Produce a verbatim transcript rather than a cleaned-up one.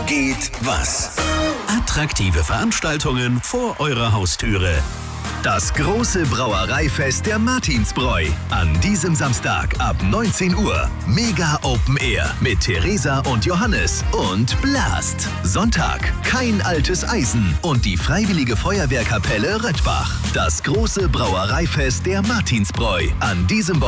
geht was. Attraktive Veranstaltungen vor eurer Haustüre. Das große Brauereifest der Martinsbräu. An diesem Samstag ab neunzehn Uhr. Mega Open Air mit Theresa und Johannes und Blast. Sonntag kein altes Eisen und die Freiwillige Feuerwehrkapelle Röttbach. Das große Brauereifest der Martinsbräu. An diesem